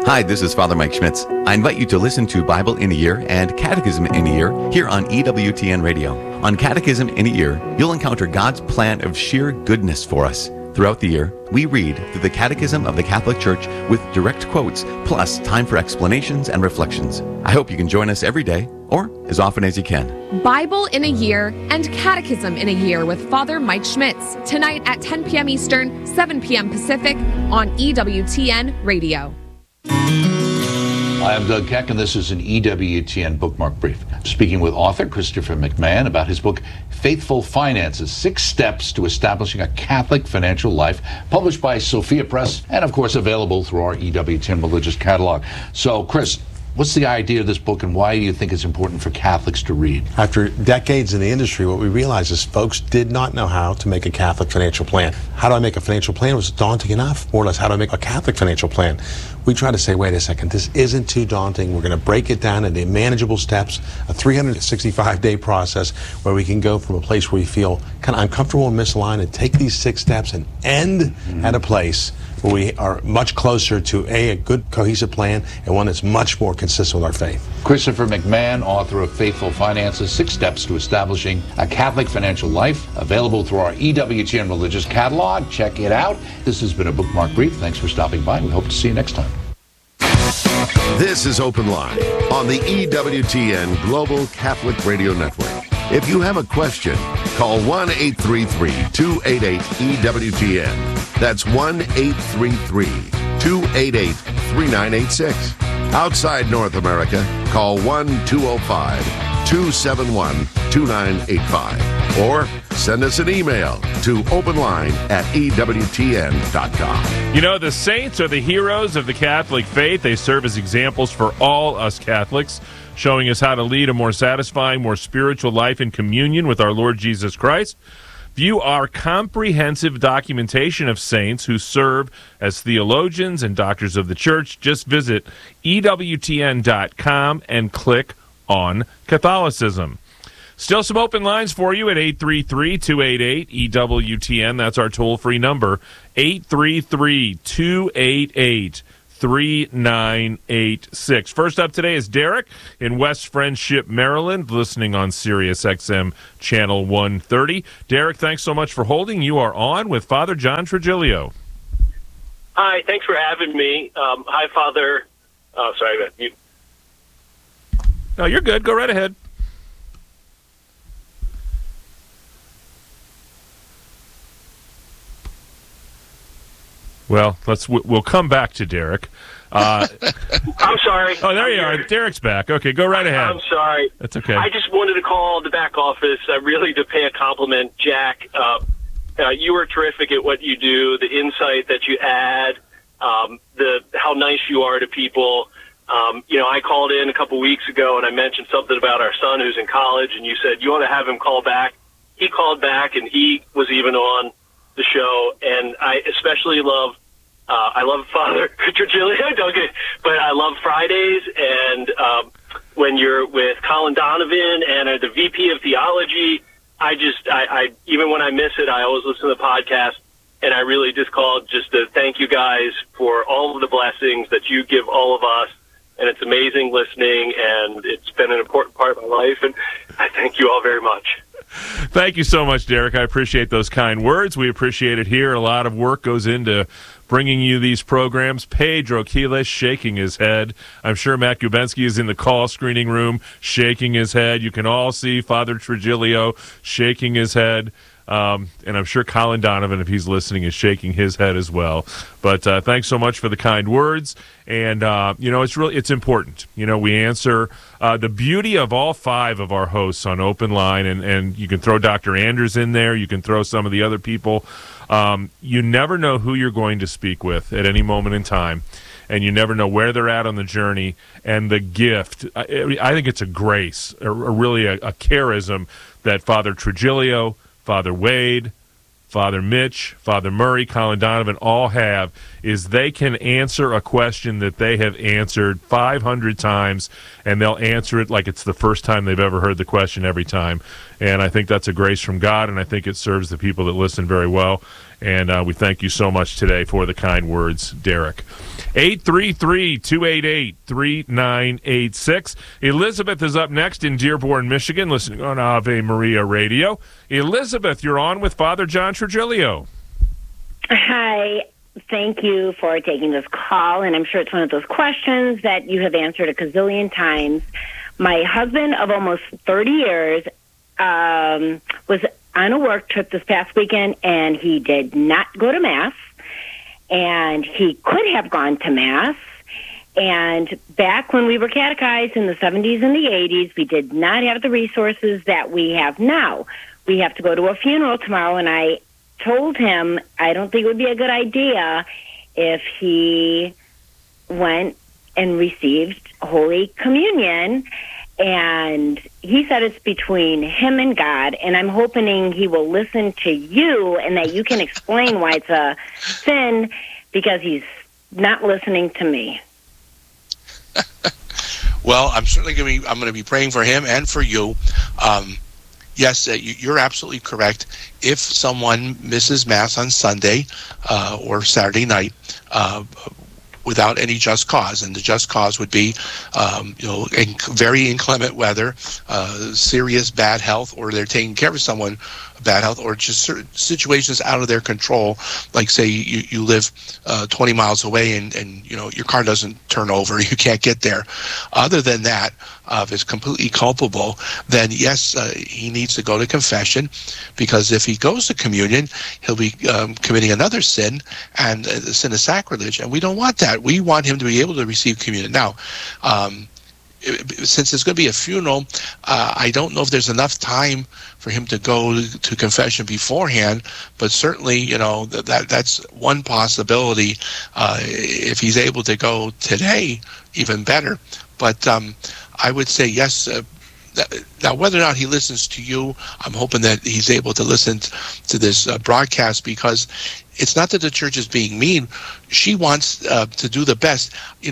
Hi, this is Father Mike Schmitz. I invite you to listen to Bible in a Year and Catechism in a Year here on EWTN Radio. On Catechism in a Year, you'll encounter God's plan of sheer goodness for us. Throughout the year, we read through the Catechism of the Catholic Church with direct quotes, plus time for explanations and reflections. I hope you can join us every day, or as often as you can. Bible in a Year and Catechism in a Year with Father Mike Schmitz, tonight at 10 p.m. Eastern, 7 p.m. Pacific on EWTN Radio. Hi, I'm Doug Keck, and this is an EWTN Bookmark Brief. Speaking with author Christopher McMahon about his book, Faithful Finances, 6 Steps to Establishing a Catholic Financial Life, published by Sophia Press, and of course available through our EWTN Religious Catalog. So, Chris, what's the idea of this book, and why do you think it's important for Catholics to read? After decades in the industry, what we realized is folks did not know how to make a Catholic financial plan. How do I make a financial plan was daunting enough. More or less, how do I make a Catholic financial plan? We try to say, wait a second, this isn't too daunting. We're going to break it down into manageable steps, a 365-day process where we can go from a place where we feel I'm comfortable and misaligned, and take these 6 steps and end at a place where we are much closer to a good cohesive plan and one that's much more consistent with our faith. Christopher McMahon, author of Faithful Finances, 6 Steps to Establishing a Catholic Financial Life, available through our EWTN Religious Catalog. Check it out. This has been a Bookmark Brief. Thanks for stopping by. We hope to see you next time. This is Open Line on the EWTN Global Catholic Radio Network. If you have a question, call 1-833-288-EWTN. That's 1-833-288-3986. Outside North America, call 1-205-271-2985. Or send us an email to openline@EWTN.com. You know, the saints are the heroes of the Catholic faith. They serve as examples for all us Catholics, showing us how to lead a more satisfying, more spiritual life in communion with our Lord Jesus Christ. View our comprehensive documentation of saints who serve as theologians and doctors of the Church. Just visit EWTN.com and click on Catholicism. Still some open lines for you at 833-288-EWTN. That's our toll-free number, 833-288-3986. First up today is Derek in West Friendship, Maryland, listening on Sirius XM Channel 130. Derek, thanks so much for holding. You are on with Father John Trigilio. Hi, thanks for having me. Hi, Father. Oh, sorry. No, you're good. Go right ahead. Well, we'll come back to Derek. I'm sorry. Oh, there you are. Derek's back. Okay, go right ahead. I'm sorry. That's okay. I just wanted to call the back office really to pay a compliment. Jack, you are terrific at what you do, the insight that you add, how nice you are to people. I called in a couple weeks ago and I mentioned something about our son who's in college, and you said you want to have him call back. He called back, and he was even on the show, and I especially love Father Trigilio, but I love Fridays, and when you're with Colin Donovan and the VP of Theology, I even when I miss it, I always listen to the podcast, and I really just called just to thank you guys for all of the blessings that you give all of us, and it's amazing listening, and it's been an important part of my life, and I thank you all very much. Thank you so much, Derek. I appreciate those kind words. We appreciate it here. A lot of work goes into bringing you these programs. Pedro Quiles shaking his head. I'm sure Matt Gubensky is in the call screening room shaking his head. You can all see Father Trigilio shaking his head. And I'm sure Colin Donovan, if he's listening, is shaking his head as well. But thanks so much for the kind words. And, it's important. We answer the beauty of all 5 of our hosts on Open Line, and you can throw Dr. Anders in there. You can throw some of the other people. You never know who you're going to speak with at any moment in time, and you never know where they're at on the journey. And the gift, I think it's a grace, really a charism that Father Trigilio, Father Wade, Father Mitch, Father Murray, Colin Donovan all have, is they can answer a question that they have answered 500 times, and they'll answer it like it's the first time they've ever heard the question every time. And I think that's a grace from God, and I think it serves the people that listen very well. And we thank you so much today for the kind words, Derek. 833-288-3986. Elizabeth is up next in Dearborn, Michigan, listening on Ave Maria Radio. Elizabeth, you're on with Father John Trigilio. Hi. Thank you for taking this call, and I'm sure it's one of those questions that you have answered a gazillion times. My husband of almost 30 years was on a work trip this past weekend, and he did not go to Mass, and he could have gone to Mass. And back when we were catechized in the 70s and the 80s, we did not have the resources that we have now. We have to go to a funeral tomorrow, and I told him I don't think it would be a good idea if he went and received Holy Communion. And he said it's between him and God, and I'm hoping he will listen to you and that you can explain why it's a sin, because he's not listening to me. Well, I'm certainly going to be praying for him and for you. Yes, you're absolutely correct. If someone misses Mass on Sunday or Saturday night without any just cause, and the just cause would be, very inclement weather, serious bad health, or they're taking care of someone bad health, or just certain situations out of their control, like say you live 20 miles away and your car doesn't turn over, you can't get there. Other than that, if it's completely culpable, then yes, he needs to go to confession, because if he goes to communion, he'll be committing another sin, and the sin of sacrilege, and we don't want that. We want him to be able to receive communion. Now, since it's going to be a funeral, I don't know if there's enough time for him to go to confession beforehand, but certainly, that's one possibility. If he's able to go today, even better. But I would say yes. Now, whether or not he listens to you, I'm hoping that he's able to listen to this broadcast, because it's not that the church is being mean. She wants to do the best.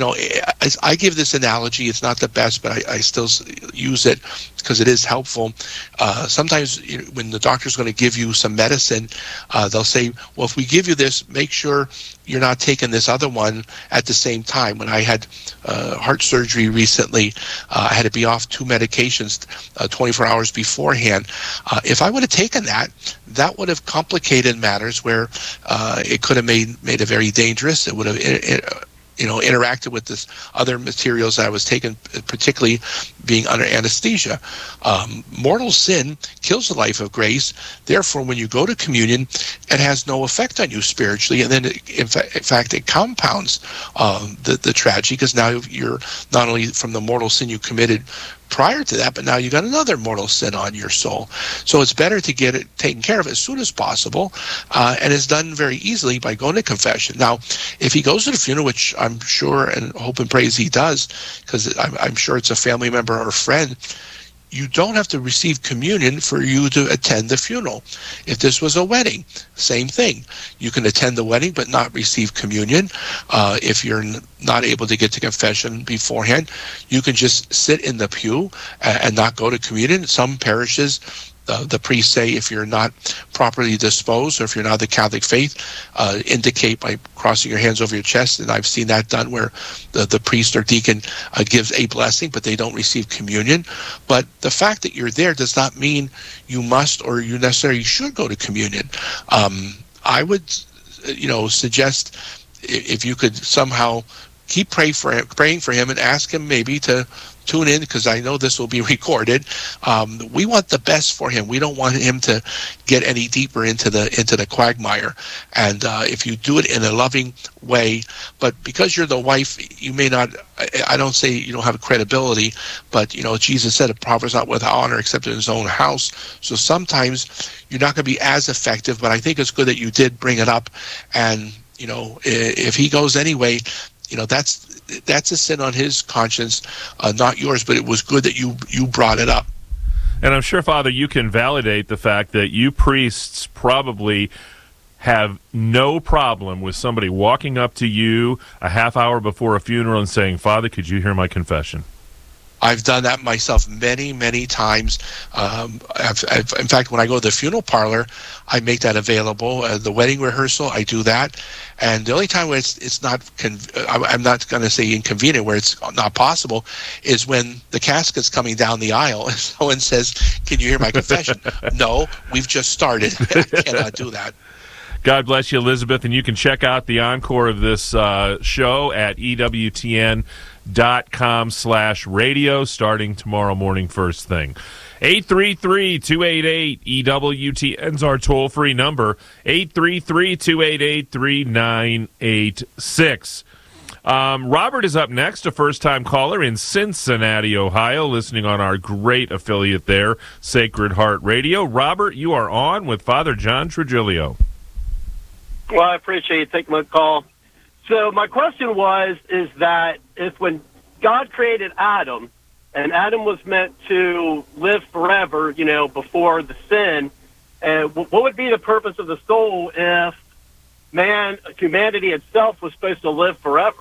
I give this analogy. It's not the best, but I still use it because it is helpful. Sometimes when the doctor's going to give you some medicine, they'll say, well, if we give you this, make sure you're not taking this other one at the same time. When I had heart surgery recently, I had to be off 2 medications 24 hours beforehand. If I would have taken that, that would have complicated matters where it could have made it very dangerous. It would have interacted with this other materials that I was taking, particularly being under anesthesia. Mortal sin kills the life of grace. Therefore, when you go to communion, it has no effect on you spiritually, and then in fact it compounds the tragedy, because now you're not only from the mortal sin you committed prior to that, but now you got another mortal sin on your soul. So it's better to get it taken care of as soon as possible, and it's done very easily by going to confession. Now, if he goes to the funeral, which I'm sure and hope and praise he does, because I'm sure it's a family member or a friend, you don't have to receive communion for you to attend the funeral. If this was a wedding, same thing. You can attend the wedding but not receive communion. If you're not able to get to confession beforehand, you can just sit in the pew and not go to communion. Some parishes, the priests say, if you're not properly disposed, or if you're not the Catholic faith, indicate by crossing your hands over your chest. And I've seen that done where the priest or deacon gives a blessing, but they don't receive communion. But the fact that you're there does not mean you must or you necessarily should go to communion. I would, suggest if you could somehow keep praying for him and ask him maybe to tune in, because I know this will be recorded. We want the best for him. We don't want him to get any deeper into the quagmire. And if you do it in a loving way, but because you're the wife, you may not. I don't say you don't have credibility, but Jesus said a prophet is not without honor except in his own house. So sometimes you're not going to be as effective. But I think it's good that you did bring it up. And if he goes anyway, that's a sin on his conscience, not yours, but it was good that you brought it up. And I'm sure, Father, you can validate the fact that you priests probably have no problem with somebody walking up to you a half hour before a funeral and saying, Father, could you hear my confession? I've done that myself many, many times. In fact, when I go to the funeral parlor, I make that available. The wedding rehearsal, I do that. And the only time where it's not, I'm not going to say inconvenient, where it's not possible, is when the casket's coming down the aisle and someone says, "Can you hear my confession?" No, we've just started. I cannot do that. God bless you, Elizabeth, and you can check out the encore of this show at EWTN.com/radio starting tomorrow morning first thing. 833-288-EWTN's our toll-free number, 833-288-3986. Robert is up next, a first-time caller in Cincinnati, Ohio, listening on our great affiliate there, Sacred Heart Radio. Robert, you are on with Father John Trigilio. Well, I appreciate you taking my call. So my question is that if when God created Adam, and Adam was meant to live forever, before the sin, what would be the purpose of the soul if humanity itself was supposed to live forever?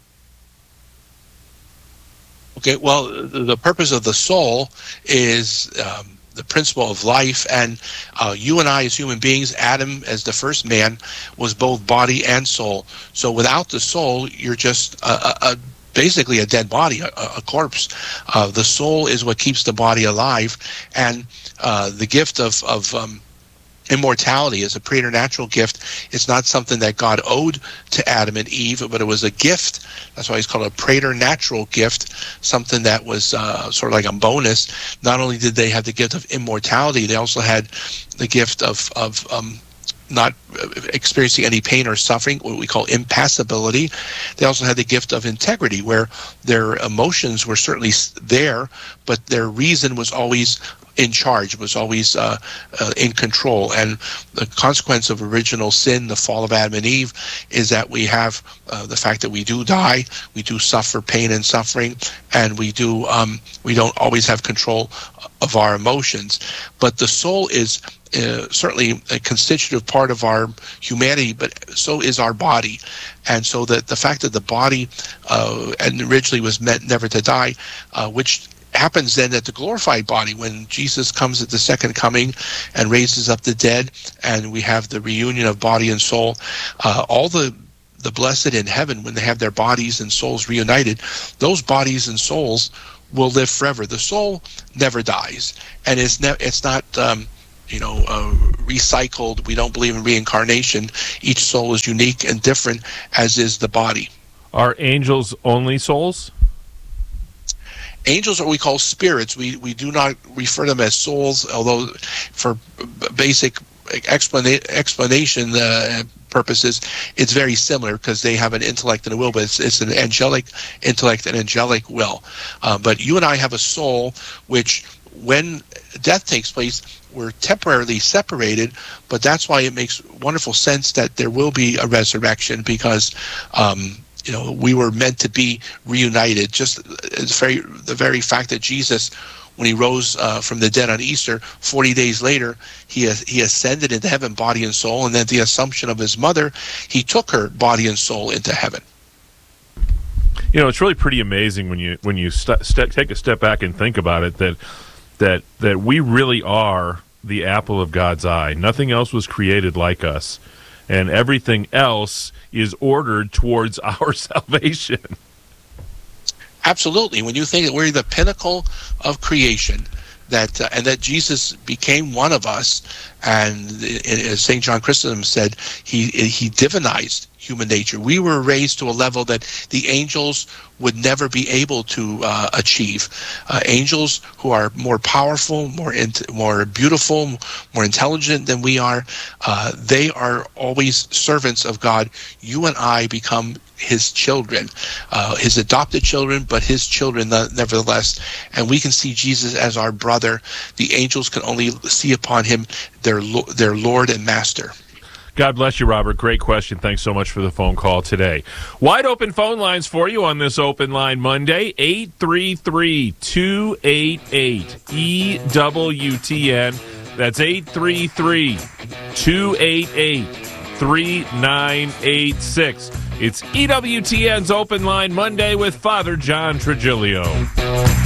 Okay, well, the purpose of the soul is the principle of life, and you and I as human beings, Adam as the first man, was both body and soul. So without the soul, you're just basically a dead body, a corpse. The soul is what keeps the body alive, and the gift of immortality is a preternatural gift. It's not something that God owed to Adam and Eve, but it was a gift. That's why it's called a preternatural gift, something that was sort of like a bonus. Not only did they have the gift of immortality, they also had the gift of not experiencing any pain or suffering, what we call impassibility. They also had the gift of integrity, where their emotions were certainly there, but their reason was always in charge, was always in control. And the consequence of original sin, the fall of Adam and Eve, is that we have the fact that we do die, we do suffer pain and suffering, and we don't always have control of our emotions. But the soul is certainly a constitutive part of our humanity, but so is our body. And so that the fact that the body and originally was meant never to die, which happens then at the glorified body when Jesus comes at the second coming and raises up the dead, and we have the reunion of body and soul. All the blessed in heaven, when they have their bodies and souls reunited, those bodies and souls will live forever. The soul never dies, and it's not recycled. We don't believe in reincarnation. Each soul is unique and different, as is the body. Are angels only souls? Angels are what we call spirits. We do not refer them as souls, although for basic explanation purposes, it's very similar because they have an intellect and a will, but it's an angelic intellect and angelic will. But you and I have a soul which, when death takes place, we're temporarily separated, but that's why it makes wonderful sense that there will be a resurrection, because we were meant to be reunited. Just the very fact that Jesus, when he rose from the dead on Easter, 40 days later, he ascended into heaven, body and soul, and then the assumption of his mother, he took her body and soul into heaven. It's really pretty amazing when you take a step back and think about it, that we really are the apple of God's eye. Nothing else was created like us, and everything else is ordered towards our salvation. Absolutely. When you think that we're the pinnacle of creation, and that Jesus became one of us, and as St. John Chrysostom said, he divinized human nature. We were raised to a level that the angels would never be able to achieve. Angels who are more powerful, more beautiful, more intelligent than we are, they are always servants of God. You and I become his children, his adopted children, but his children nevertheless. And we can see Jesus as our brother. The angels can only see upon him their Lord and Master. God bless you, Robert. Great question. Thanks so much for the phone call today. Wide open phone lines for you on this Open Line Monday, 833-288-EWTN. That's 833-288-3986. It's EWTN's Open Line Monday with Father John Trigilio.